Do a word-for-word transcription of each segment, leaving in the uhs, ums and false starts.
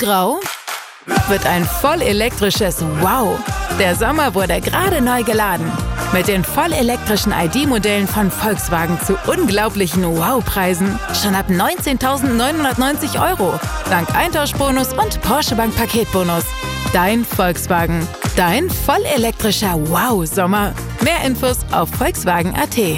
grau? Wird ein vollelektrisches Wow. Der Sommer wurde gerade neu geladen. Mit den vollelektrischen I D-Modellen von Volkswagen zu unglaublichen Wow-Preisen. Schon ab neunzehntausendneunhundertneunzig Euro. Dank Eintauschbonus und Porsche Bank Paketbonus. Dein Volkswagen. Dein vollelektrischer Wow-Sommer. Mehr Infos auf volkswagen punkt a t.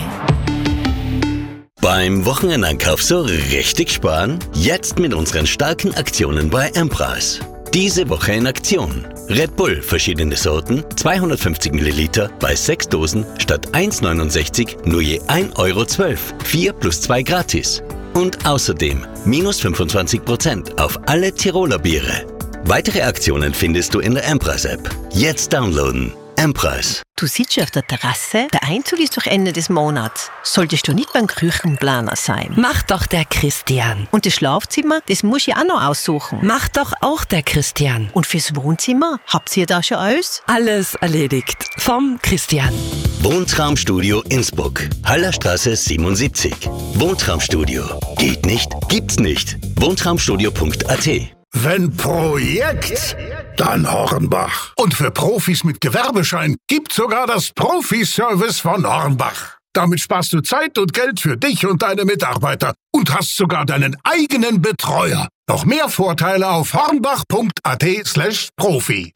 Beim Wochenendeinkauf so richtig sparen? Jetzt mit unseren starken Aktionen bei Empress. Diese Woche in Aktion. Red Bull, verschiedene Sorten, zweihundertfünfzig Milliliter bei sechs Dosen statt eins neunundsechzig nur je ein Euro zwölf. vier plus zwei gratis. Und außerdem minus fünfundzwanzig Prozent auf alle Tiroler Biere. Weitere Aktionen findest du in der Empress-App. Jetzt downloaden. Empress. Du sitzt auf der Terrasse, der Einzug ist doch Ende des Monats. Solltest du nicht beim Küchenplaner sein? Mach doch der Christian. Und das Schlafzimmer, das muss ich auch noch aussuchen. Mach doch auch der Christian. Und fürs Wohnzimmer, habt ihr da schon alles? Alles erledigt. Vom Christian. Wohntraumstudio Innsbruck. Hallerstraße siebenundsiebzig. Wohntraumstudio. Geht nicht? Gibt's nicht. wohntraumstudio punkt a t. Wenn Projekt, dann Hornbach. Und für Profis mit Gewerbeschein gibt's sogar das Profi-Service von Hornbach. Damit sparst du Zeit und Geld für dich und deine Mitarbeiter und hast sogar deinen eigenen Betreuer. Noch mehr Vorteile auf hornbach punkt a t slash profi.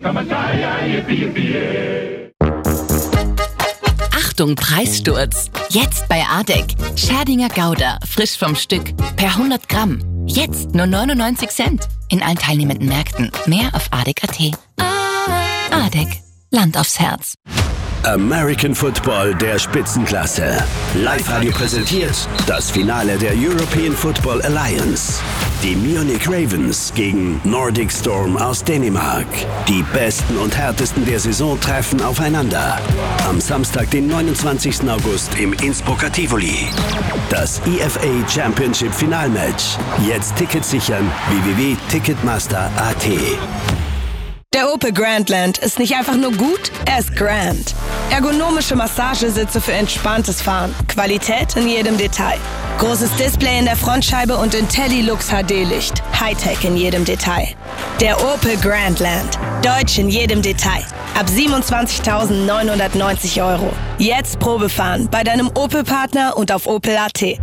Achtung, Preissturz! Jetzt bei Adek. Scherdinger Gouda, frisch vom Stück, per hundert Gramm. Jetzt nur neunundneunzig Cent. In allen teilnehmenden Märkten. Mehr auf adek punkt a t. Adek. Land aufs Herz. American Football der Spitzenklasse. Live-Radio präsentiert das Finale der European Football Alliance. Die Munich Ravens gegen Nordic Storm aus Dänemark. Die Besten und Härtesten der Saison treffen aufeinander. Am Samstag, den neunundzwanzigsten August im Innsbrucker Tivoli. Das E F A Championship Finalmatch. Jetzt Tickets sichern. w w w punkt ticketmaster punkt a t. Der Opel Grandland ist nicht einfach nur gut, er ist grand. Ergonomische Massagesitze für entspanntes Fahren. Qualität in jedem Detail. Großes Display in der Frontscheibe und IntelliLux H D-Licht. Hightech in jedem Detail. Der Opel Grandland. Deutsch in jedem Detail. Ab siebenundzwanzigtausendneunhundertneunzig Euro. Jetzt Probefahren bei deinem Opel-Partner und auf opel punkt a t.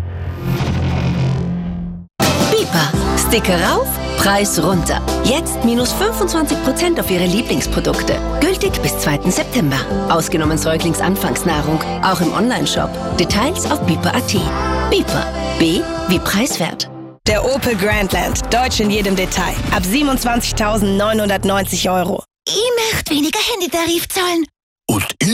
Bipa. Sticker rauf, Preis runter. Jetzt minus fünfundzwanzig Prozent auf Ihre Lieblingsprodukte. Gültig bis zweiten September. Ausgenommen Säuglingsanfangsnahrung, auch im Onlineshop. Details auf bipa punkt a t. Bipa. B wie preiswert. Der Opel Grandland. Deutsch in jedem Detail. Ab siebenundzwanzigtausendneunhundertneunzig Euro. Ich möchte weniger Handytarif zahlen. Und